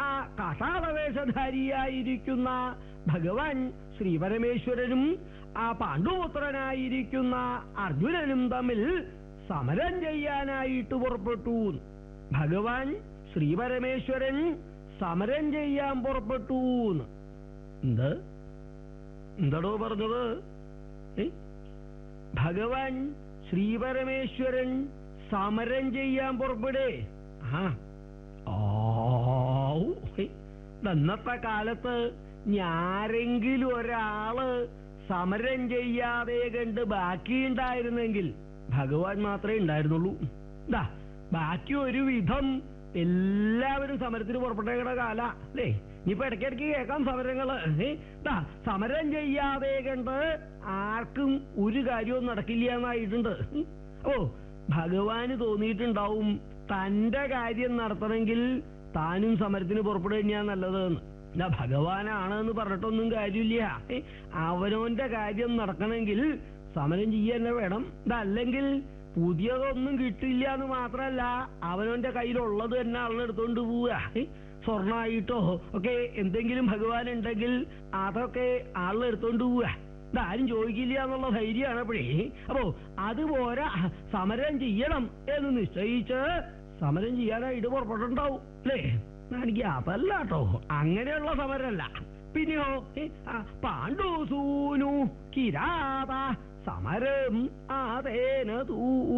ആ കാഷാളവേഷധാരിയായിരിക്കുന്ന ഭഗവാൻ ശ്രീപരമേശ്വരനും ആ പാണ്ഡുപുത്രനായിരിക്കുന്ന അർജുനനും തമ്മിൽ സമരം ചെയ്യാനായിട്ട് പുറപ്പെട്ടു. ഭഗവാൻ ശ്രീപരമേശ്വരൻ സമരം ചെയ്യാൻ പുറപ്പെട്ടു. എന്താടോ പറഞ്ഞത്? ഭഗവാൻ ശ്രീപരമേശ്വരൻ സമരം ചെയ്യാൻ പുറപ്പെടേ? ഇന്നത്തെ കാലത്ത് ആരെങ്കിലും ഒരാള് സമരം ചെയ്യാതെ കണ്ട് ബാക്കിയുണ്ടായിരുന്നെങ്കിൽ ഭഗവാൻ മാത്രമേ ഉണ്ടായിരുന്നുള്ളൂ. ബാക്കി ഒരു വിധം എല്ലാവരും സമരത്തിന് പുറപ്പെട്ടേക്കണ കാല അല്ലേ? ഇനിയിപ്പോ ഇടയ്ക്കിടയ്ക്ക് കേൾക്കാം സമരങ്ങള്. സമരം ചെയ്യാതെ കണ്ട് ആർക്കും ഒരു കാര്യവും നടക്കില്ല എന്നായിട്ടുണ്ട്. ഭഗവാന് തോന്നിയിട്ടുണ്ടാവും തന്റെ കാര്യം നടത്തണമെങ്കിൽ താനും സമരത്തിന് പുറപ്പെടുക തന്നെയാ നല്ലതെന്ന്. ഭഗവാനാണെന്ന് പറഞ്ഞിട്ടൊന്നും കാര്യമില്ല. അവനവന്റെ കാര്യം നടക്കണമെങ്കിൽ സമരം ചെയ്യാൻ തന്നെ വേണം. ഇതല്ലെങ്കിൽ പുതിയതൊന്നും കിട്ടില്ല എന്ന് മാത്രമല്ല, അവനവന്റെ കയ്യിലുള്ളത് തന്നെ ആളിനെടുത്തോണ്ട് പോവുക. സ്വർണ്ണമായിട്ടോ ഒക്കെ എന്തെങ്കിലും ഭഗവാൻ ഉണ്ടെങ്കിൽ അതൊക്കെ ആളിനെടുത്തോണ്ട് പോവുക. ഇതാരും ചോദിക്കില്ല എന്നുള്ള ധൈര്യമാണ് അപ്പോഴേ. അപ്പോ അതുപോലെ സമരം ചെയ്യണം എന്ന് നിശ്ചയിച്ച് സമരം ചെയ്യാനായിട്ട് പുറപ്പെട്ടുണ്ടാവും അല്ലേ? എനിക്ക് അതല്ല കേട്ടോ, അങ്ങനെയുള്ള സമരമല്ല. പിന്നെയോ പാണ്ഡുസൂനു കിരാത സമരം ആതേന തൂ.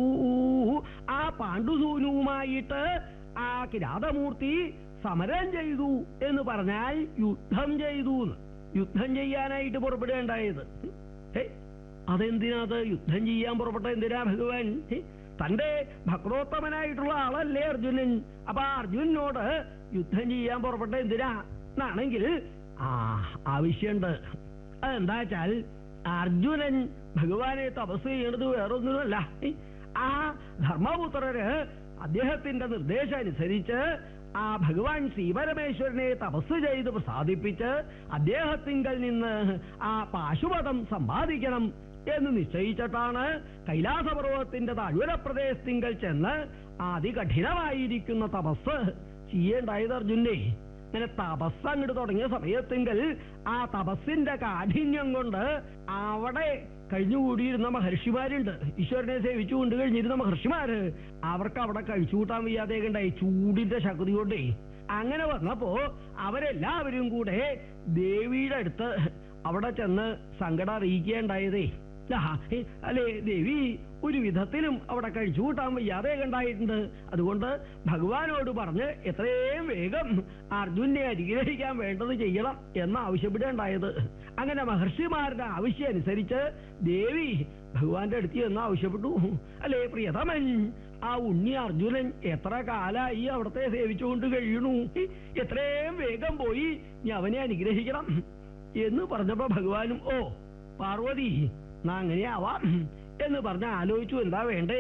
ആ പാണ്ഡുസൂനുവുമായിട്ട് ആ കിരാതമൂർത്തി സമരം ചെയ്തു എന്ന് പറഞ്ഞാൽ യുദ്ധം ചെയ്തു. യുദ്ധം ചെയ്യാനായിട്ട് പുറപ്പെടുകയുണ്ടായത്. അതെന്തിനാത്? യുദ്ധം ചെയ്യാൻ പുറപ്പെട്ട എന്തിനാ ഭഗവാൻ? തന്റെ ഭക്തോത്തമനായിട്ടുള്ള ആളല്ലേ അർജുനൻ. അപ്പൊ അർജുനനോട് യുദ്ധം ചെയ്യാൻ പുറപ്പെട്ട എന്തിനാ എന്നാണെങ്കിൽ ആവശ്യമുണ്ട്. അതെന്താ വെച്ചാൽ അർജുനൻ ഭഗവാനെ തപസ് ചെയ്യണത് വേറൊന്നുമല്ല. ആ ധർമ്മപുത്രര് അദ്ദേഹത്തിന്റെ നിർദ്ദേശം അനുസരിച്ച് ആ ഭഗവാൻ ശ്രീപരമേശ്വരനെ തപസ് ചെയ്ത് പ്രസാദിപ്പിച്ച് അദ്ദേഹത്തിങ്കൽ നിന്ന് ആ പാശുപതം സമ്പാദിക്കണം എന്ന് നിശ്ചയിച്ചിട്ടാണ് കൈലാസപർവ്വതത്തിന്റെ താഴ്വര പ്രദേശത്തിങ്കൽ ചെന്ന് അതികഠിനമായിരിക്കുന്ന തപസ് ചെയ്യേണ്ടായത് അർജുനെ. അങ്ങനെ തപസ് അങ്ങോട്ട് തുടങ്ങിയ സമയത്തെങ്കിൽ ആ തപസ്സിന്റെ കാഠിന്യം കൊണ്ട് അവിടെ കഴിഞ്ഞുകൂടിയിരുന്ന മഹർഷിമാരുണ്ട്. ഈശ്വരനെ സേവിച്ചു കൊണ്ട് കഴിഞ്ഞിരുന്ന മഹർഷിമാര് അവർക്ക് അവിടെ കഴിച്ചുകൂട്ടാൻ വയ്യാതെ ഉണ്ടായി ചൂടിന്റെ ശക്തി കൊണ്ടേ. അങ്ങനെ വന്നപ്പോ അവരെല്ലാവരും കൂടെ ദേവിയുടെ അടുത്ത് അവിടെ ചെന്ന് സങ്കടം അറിയിക്കുകയുണ്ടായതേ. അല്ലേ, ദേവി ഒരു വിധത്തിലും അവിടെ കഴിച്ചുകൂട്ടാൻ വയ്യാതെ ഉണ്ടായിട്ടുണ്ട്. അതുകൊണ്ട് ഭഗവാനോട് പറഞ്ഞ് എത്രയും വേഗം അർജുനെ അനുഗ്രഹിക്കാൻ വേണ്ടത് ചെയ്യണം എന്ന് ആവശ്യപ്പെടുകയുണ്ടായത്. അങ്ങനെ മഹർഷിമാരുടെ ആവശ്യം അനുസരിച്ച് ദേവി ഭഗവാന്റെ അടുത്ത് എന്ന് ആവശ്യപ്പെട്ടു. അല്ലേ പ്രിയതമൻ, ആ ഉണ്ണി അർജുനൻ എത്ര കാലായി അവിടത്തെ സേവിച്ചുകൊണ്ട് കഴിയണു, എത്രയും വേഗം പോയി ഞാൻ അവനെ അനുഗ്രഹിക്കണം എന്ന് പറഞ്ഞപ്പോ ഭഗവാനും പാർവതി അങ്ങനെയാവാം എന്ന് പറഞ്ഞ ആലോചിച്ചു എന്താ വേണ്ടേ.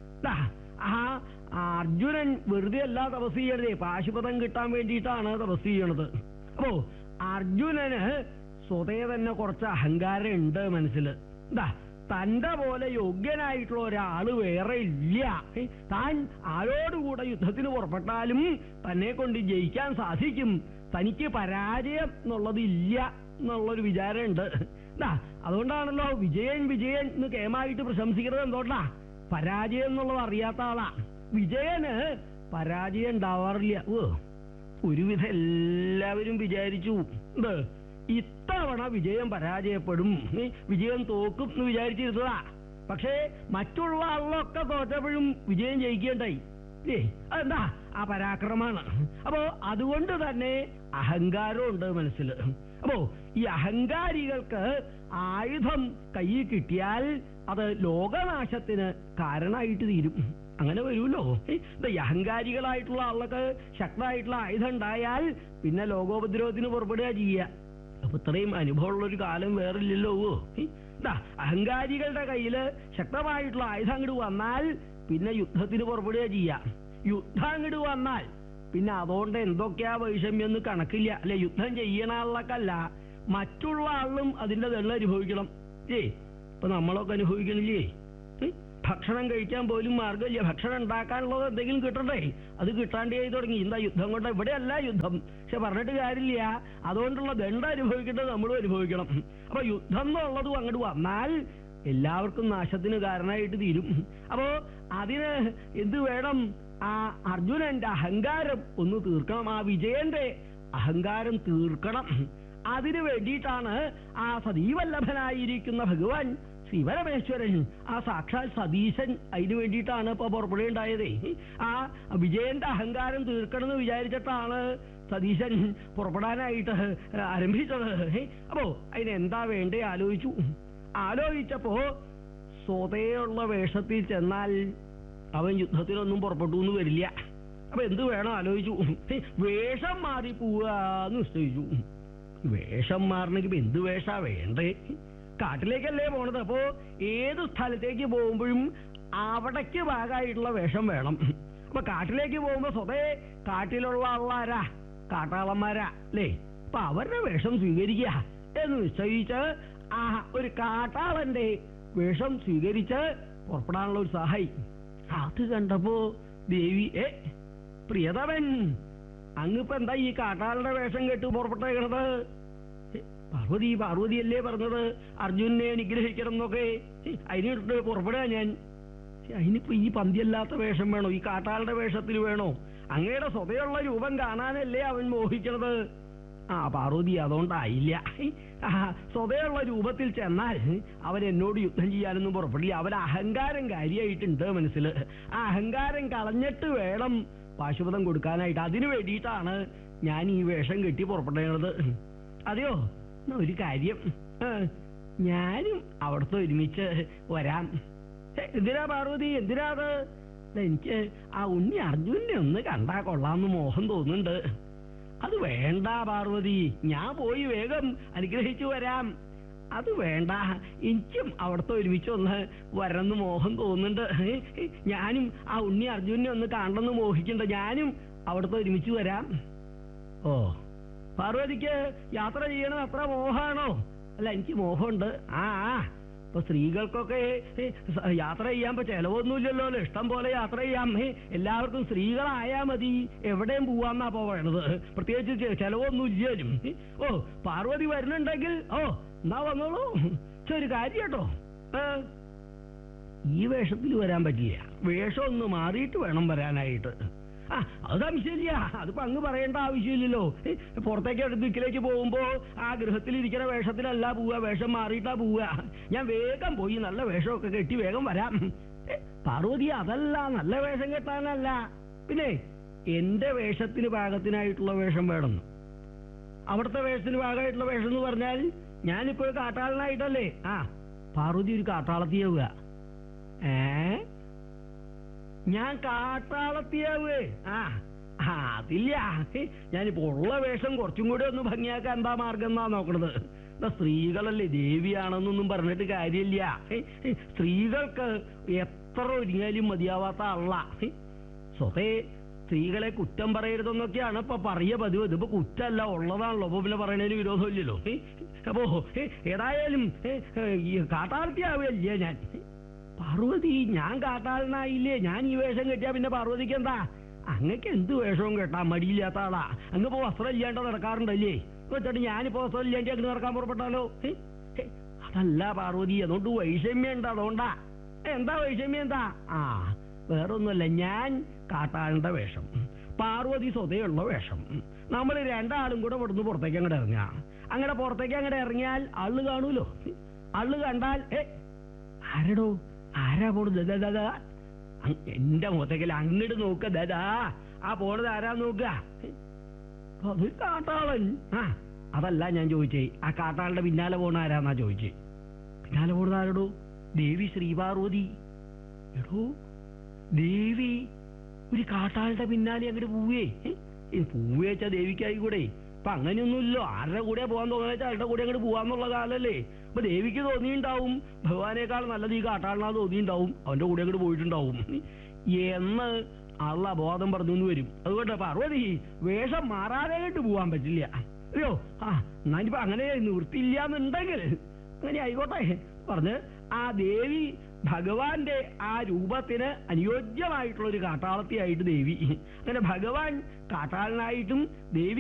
അർജുനൻ വെറുതെ അല്ല തപസ് ചെയ്യണതേ, പാശുപതം കിട്ടാൻ വേണ്ടിയിട്ടാണ് തപസ് ചെയ്യണത്. അപ്പോ അർജുനന് സ്വതേ തന്നെ കുറച്ച് അഹങ്കാരം ഉണ്ട് മനസ്സിൽ. തന്റെ പോലെ യോഗ്യനായിട്ടുള്ള ഒരാള് വേറെ ഇല്ല. താൻ ആരോടുകൂടെ യുദ്ധത്തിന് പുറപ്പെട്ടാലും തന്നെ കൊണ്ട് ജയിക്കാൻ സാധിക്കും, തനിക്ക് പരാജയം എന്നുള്ളതില്ല എന്നുള്ളൊരു വിചാരമുണ്ട്. അതുകൊണ്ടാണല്ലോ വിജയൻ വിജയൻ എന്ന് കേമായിട്ട് പ്രശംസിക്കുന്നത്. എന്തുകൊണ്ടാ? പരാജയം എന്നുള്ളത് അറിയാത്ത ആളാ. വിജയന് പരാജയം ഉണ്ടാവാറില്ല. ഒരുവിധം എല്ലാവരും വിചാരിച്ചു ഇത്തവണ വിജയം പരാജയപ്പെടും, വിജയം തോക്കും എന്ന് വിചാരിച്ചിരുന്നതാ. പക്ഷേ മറ്റുള്ള ആളിലൊക്കെ തോറ്റപ്പോഴും വിജയം ജയിക്കേണ്ടായി. അതെന്താ? ആ പരാക്രമാണ്. അപ്പോ അതുകൊണ്ട് തന്നെ അഹങ്കാരം ഉണ്ട് മനസ്സിൽ. അപ്പോ ഈ അഹങ്കാരികൾക്ക് ആയുധം കയ്യിൽ കിട്ടിയാൽ അത് ലോകനാശത്തിന് കാരണമായിട്ട് തീരും. അങ്ങനെ വരുമല്ലോ. ഈ അഹങ്കാരികളായിട്ടുള്ള ആളുകൾക്ക് ശക്തമായിട്ടുള്ള ആയുധം ഉണ്ടായാൽ പിന്നെ ലോകോപദ്രവത്തിന് പുറപ്പെടുക ചെയ്യുക. അപ്പൊ ഇത്രയും അനുഭവമുള്ളൊരു കാലം വേറില്ലല്ലോ. അഹങ്കാരികളുടെ കയ്യില് ശക്തമായിട്ടുള്ള ആയുധം അങ്ങോട്ട് വന്നാൽ പിന്നെ യുദ്ധത്തിന് പുറപ്പെടുക ചെയ്യാം. യുദ്ധം അങ്ങോട്ട് വന്നാൽ പിന്നെ അതുകൊണ്ട് എന്തൊക്കെയാ വൈഷമ്യം എന്ന് കണക്കില്ല. അല്ലെ, യുദ്ധം ചെയ്യണ ആളൊക്കെയല്ല മറ്റുള്ള ആളും അതിന്റെ ദണ്ണം അനുഭവിക്കണം. ഇപ്പൊ നമ്മളൊക്കെ അനുഭവിക്കണില്ലേ? ഭക്ഷണം കഴിക്കാൻ പോലും മാർഗമില്ല. ഭക്ഷണം ഉണ്ടാക്കാനുള്ളത് എന്തെങ്കിലും കിട്ടണ്ടേ? അത് കിട്ടാണ്ടായി തുടങ്ങി. എന്താ യുദ്ധം കൊണ്ട്? ഇവിടെയല്ല യുദ്ധം, പക്ഷെ പറഞ്ഞിട്ട് കാര്യമില്ല. അതുകൊണ്ടുള്ള ദണ്ഡം അനുഭവിക്കേണ്ടത് നമ്മളും അനുഭവിക്കണം. അപ്പൊ യുദ്ധം എന്നുള്ളതും അങ്ങോട്ട് വന്നാൽ എല്ലാവർക്കും നാശത്തിന് കാരണമായിട്ട് തീരും. അപ്പോ അതിന് എന്ത് വേണം? ആ അർജുനന്റെ അഹങ്കാരം ഒന്ന് തീർക്കണം. ആ വിജയന്റെ അഹങ്കാരം തീർക്കണം. അതിനു വേണ്ടിയിട്ടാണ് ആ സതീവല്ലഭനായിരിക്കുന്ന ഭഗവാൻ ശ്രീപരമേശ്വരൻ, ആ സാക്ഷാൽ സതീശൻ, അതിനു വേണ്ടിയിട്ടാണ് ഇപ്പൊ പുറപ്പെടുകയുണ്ടായത്. ആ വിജയന്റെ അഹങ്കാരം തീർക്കണം എന്ന് വിചാരിച്ചിട്ടാണ് സതീശൻ പുറപ്പെടാനായിട്ട് ആരംഭിച്ചത്. അപ്പോ അതിനെന്താ വേണ്ടേ ആലോചിച്ചപ്പോ സ്വതയുള്ള വേഷത്തിൽ ചെന്നാൽ അവൻ യുദ്ധത്തിനൊന്നും പുറപ്പെട്ടു എന്ന് വരില്ല. അപ്പൊ എന്ത് വേണം ആലോചിച്ചു. വേഷം മാറി പോവാന്ന് നിശ്ചയിച്ചു. വേഷം മാറണമെങ്കിൽ എന്ത് വേഷാ വേണ്ടേ? കാട്ടിലേക്കല്ലേ പോണത്. അപ്പോ ഏത് സ്ഥലത്തേക്ക് പോകുമ്പോഴും അവിടേക്ക് ഭാഗമായിട്ടുള്ള വേഷം വേണം. അപ്പൊ കാട്ടിലേക്ക് പോകുമ്പോ സ്വതേ കാട്ടിലുള്ള ആളാരാ? കാട്ടാളന്മാരാ അല്ലേ? അപ്പൊ അവരുടെ വേഷം സ്വീകരിക്കുക എന്ന് നിശ്ചയിച്ച് ആ ഒരു കാട്ടാളന്റെ വേഷം സ്വീകരിച്ച് പുറപ്പെടാനുള്ള ഒരു സഹായി. അത് കണ്ടപ്പോ ദേവി, പ്രിയതമൻ, അങ്ങിപ്പോ എന്താ ഈ കാട്ടാളന്റെ വേഷം കെട്ട് പുറപ്പെട്ടേക്കണത്? പാർവതിയല്ലേ പറഞ്ഞത് അർജുനെ അനുഗ്രഹിക്കണം എന്നൊക്കെ. അതിനിട്ട് പുറപ്പെടുക ഞാൻ. അതിനിപ്പോ ഈ പന്തിയല്ലാത്ത വേഷം വേണോ? ഈ കാട്ടാളുടെ വേഷത്തിൽ വേണോ? അങ്ങയുടെ സ്വതയുള്ള രൂപം കാണാനല്ലേ അവൻ മോഹിക്കണത്. പാർവതി, അതുകൊണ്ടായില്ല. സ്വതയുള്ള രൂപത്തിൽ ചെന്നാൽ അവൻ എന്നോട് യുദ്ധം ചെയ്യാനൊന്നും പുറപ്പെടില്ല. അവൻ അഹങ്കാരം കാര്യമായിട്ടുണ്ട് മനസ്സിൽ. ആ അഹങ്കാരം കളഞ്ഞിട്ട് വേണം പാശുപതം കൊടുക്കാനായിട്ട്. അതിനു വേണ്ടിയിട്ടാണ് ഞാൻ ഈ വേഷം കെട്ടി പുറപ്പെട്ടത്. അതെയോ? ഒരു കാര്യം, ഞാനും അവിടുത്തെ ഒരുമിച്ച് വരാം. എന്തിനാ പാർവതി, എന്തിനാ അത്? എനിക്ക് ആ ഉണ്ണി അർജുനെ ഒന്ന് കണ്ടാ കൊള്ളാമെന്ന് മോഹം തോന്നുന്നുണ്ട്. അത് വേണ്ട പാർവതി, ഞാൻ പോയി വേഗം അനുഗ്രഹിച്ചു വരാം. അത് വേണ്ട, എനിക്കും അവിടുത്തെ ഒരുമിച്ച് ഒന്ന് വരണമെന്ന് മോഹം തോന്നുന്നുണ്ട്. ഞാനും ആ ഉണ്ണി അർജുനെ ഒന്ന് കാണണമെന്ന് മോഹിക്കണ്ട. ഞാനും അവിടുത്തെ ഒരുമിച്ച് വരാം. ഓ, പാർവതിക്ക് യാത്ര ചെയ്യണത് അത്ര മോഹമാണോ? അല്ല, എനിക്ക് മോഹമുണ്ട്. ഇപ്പൊ സ്ത്രീകൾക്കൊക്കെ യാത്ര ചെയ്യാൻ ചെലവൊന്നുമില്ലല്ലോ. ഇഷ്ടം പോലെ യാത്ര ചെയ്യാം. എല്ലാവർക്കും സ്ത്രീകളായാ മതി, എവിടെയും പോവാന്നാ പോവേണത്. പ്രത്യേകിച്ച് ചെലവൊന്നും ഇല്ലാലും. പാർവതി വരുന്നുണ്ടെങ്കിൽ എന്നാ വന്നോളൂ. ഒരു കാര്യം കേട്ടോ, ഈ വേഷത്തിൽ വരാൻ പറ്റില്ല. വേഷം ഒന്ന് മാറിയിട്ട് വേണം വരാനായിട്ട്. അത് സംശയമില്ല. അതിപ്പോ അങ്ങ് പറയേണ്ട ആവശ്യമില്ലല്ലോ. പുറത്തേക്ക് ദിക്കിലേക്ക് പോകുമ്പോ ആ ഗൃഹത്തിലിരിക്കുന്ന വേഷത്തിലല്ല പോവുക, വേഷം മാറിയിട്ടാ പോവുക. ഞാൻ വേഗം പോയി നല്ല വേഷമൊക്കെ കെട്ടി വേഗം വരാം. പാർവതി, അതല്ല, നല്ല വേഷം കെട്ടാനല്ല, പിന്നെ എന്റെ വേഷത്തിന് പാകത്തിനായിട്ടുള്ള വേഷം വേണം. അവിടുത്തെ വേഷത്തിന് പാകമായിട്ടുള്ള വേഷം എന്ന് പറഞ്ഞാൽ ഞാനിപ്പോ ഒരു കാട്ടാളനായിട്ടല്ലേ? പാർവതി ഒരു കാട്ടാളത്തിയാവുക. ഞാൻ കാട്ടാളത്തിയാവേ? അതില്ല. ഞാനിപ്പോ ഉള്ള വേഷം കുറച്ചും കൂടി ഒന്ന് ഭംഗിയാക്കാൻ എന്താ മാർഗം എന്നാ നോക്കണത്. സ്ത്രീകളല്ലേ, ദേവിയാണെന്നൊന്നും പറഞ്ഞിട്ട് കാര്യമില്ല. സ്ത്രീകൾക്ക് എത്ര ഒരുങ്ങിയാലും മതിയാവാത്ത ആളാ. സ്വതേ സ്ത്രീകളെ കുറ്റം പറയരുതെന്നൊക്കെയാണ് ഇപ്പൊ പറയ പതിവ്. ഇതിപ്പോ കുറ്റമല്ല, ഉള്ളതാണല്ലോ. അപ്പൊ പിന്നെ പറയണതിന് വിരോധമില്ലല്ലോ. അപ്പോ ഏതായാലും കാട്ടാളത്തിയാവുകയല്ലേ ഞാൻ. പാർവതി, ഞാൻ കാട്ടാളനായില്ലേ? ഞാൻ ഈ വേഷം കെട്ടിയാ പിന്നെ പാർവതിക്ക് എന്താ? അങ്ങക്ക് എന്ത് വേഷവും കേട്ടാ മടിയില്ലാത്ത ആളാ. അങ്ങിപ്പോ വസ്ത്രം ഇല്ലാണ്ട് നടക്കാറുണ്ടല്ലേ? വെച്ചിട്ട് ഞാനിപ്പോ വസ്ത്രം ഇല്ലാണ്ട് അങ്ങ് നടക്കാൻ പുറപ്പെട്ടാലോ? അതല്ല പാർവതി, അതുകൊണ്ട് വൈഷമ്യം ഉണ്ട്. അതുകൊണ്ടാ. എന്താ വൈഷമ്യം? എന്താ? വേറൊന്നുമല്ല, ഞാൻ കാട്ടാളന്റെ വേഷം, പാർവതി സ്വതയുള്ള വേഷം. നമ്മൾ രണ്ടാളും കൂടെ ഇവിടുന്ന് പുറത്തേക്ക് അങ്ങോട്ട് ഇറങ്ങാം. അങ്ങനെ പുറത്തേക്ക് അങ്ങോട്ട് ഇറങ്ങിയാൽ ആള് കാണൂലോ. ആള് കണ്ടാൽ ആരടോ, ആരാ പോണത്? ദാദാ, എന്റെ മുഖത്തേക്കല്ല, അങ്ങോട്ട് നോക്ക. ദാദാ, ആ പോണത് ആരാ നോക്ക? അത് കാട്ടാളൻ. അതല്ല ഞാൻ ചോദിച്ചേ, ആ കാട്ടാളുടെ പിന്നാലെ പോണ ആരാന്നാ ചോദിച്ചേ. പിന്നാലെ പോണത് ആരടോ? ദേവി ശ്രീപാർവതി. എടോ, ദേവി ഒരു കാട്ടാളുടെ പിന്നാലെ അങ്ങോട്ട് പോവേ? പൂവേച്ചാ ദേവിക്കായി കൂടെ. അപ്പൊ അങ്ങനെയൊന്നുമില്ലോ. ആരുടെ കൂടെ പോകാൻ തോന്നുന്ന ആളുടെ കൂടെ അങ്ങോട്ട് പോവാന്നുള്ള കാലല്ലേ. അപ്പൊ ദേവിക്ക് തോന്നിയിട്ടുണ്ടാവും ഭഗവാനേക്കാൾ നല്ലത് ഈ കാട്ടാളിനാ തോന്നിയിട്ടുണ്ടാവും, അവന്റെ കൂടെ അങ്ങോട്ട് പോയിട്ടുണ്ടാവും എന്ന് ആളുടെ അബോധം പറഞ്ഞു എന്ന് വരും. അതുകൊണ്ട് പാർവതി, വേഷം മാറാതെ പോവാൻ പറ്റില്ല. അയ്യോ, എന്നാനിപ്പോ അങ്ങനെ നിവൃത്തിയില്ല എന്നുണ്ടെങ്കിൽ അങ്ങനെ ആയിക്കോട്ടെ പറഞ്ഞ് ആ ദേവി ഭഗവാന്റെ ആ രൂപത്തിന് അനുയോജ്യമായിട്ടുള്ള ഒരു കാട്ടാളത്തിയായിട്ട് ദേവി. അങ്ങനെ ഭഗവാൻ കാട്ടാളനായിട്ടും ദേവി